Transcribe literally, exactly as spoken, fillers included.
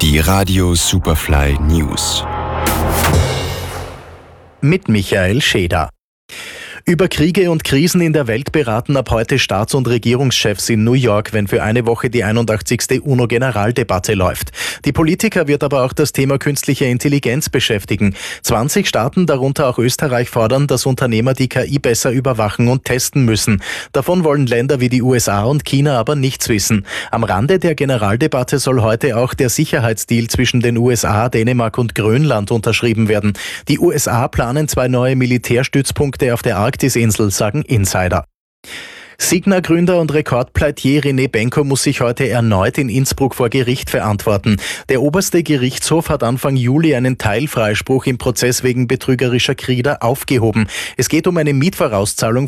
Die Radio Superfly News. Mit Michael Scheder. Über Kriege und Krisen in der Welt beraten ab heute Staats- und Regierungschefs in New York, wenn für eine Woche die einundachtzigste UNO-Generaldebatte läuft. Die Politiker wird aber auch das Thema künstliche Intelligenz beschäftigen. zwanzig Staaten, darunter auch Österreich, fordern, dass Unternehmer die K I besser überwachen und testen müssen. Davon wollen Länder wie die U S A und China aber nichts wissen. Am Rande der Generaldebatte soll heute auch der Sicherheitsdeal zwischen den U S A, Dänemark und Grönland unterschrieben werden. Die U S A planen zwei neue Militärstützpunkte auf der Arktis-Insel, sagen Insider. Signa-Gründer und Rekordpleitier René Benko muss sich heute erneut in Innsbruck vor Gericht verantworten. Der oberste Gerichtshof hat Anfang Juli einen Teilfreispruch im Prozess wegen betrügerischer Kredite aufgehoben. Es geht um eine Mietvorauszahlung